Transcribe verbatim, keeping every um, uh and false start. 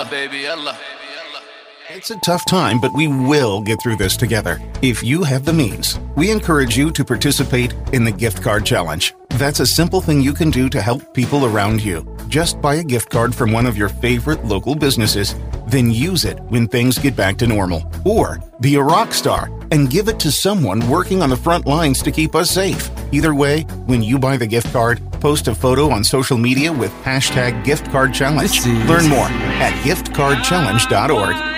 Yalla, baby, yalla. It's a tough time, but we will get through this together. If you have the means, we encourage you to participate in the Gift Card Challenge. That's a simple thing you can do to help people around you. Just buy a gift card from one of your favorite local businesses, then use it when things get back to normal. Or be a rock star and give it to someone working on the front lines to keep us safe. Either way, when you buy the gift card, post a photo on social media with hashtag Gift Card Challenge. Learn more at gift card challenge dot org.